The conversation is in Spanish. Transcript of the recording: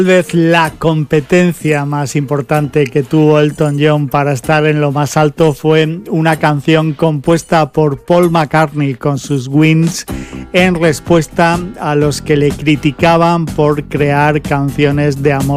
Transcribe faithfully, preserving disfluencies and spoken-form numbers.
Tal vez la competencia más importante que tuvo Elton John para estar en lo más alto fue una canción compuesta por Paul McCartney con sus Wings en respuesta a los que le criticaban por crear canciones de amor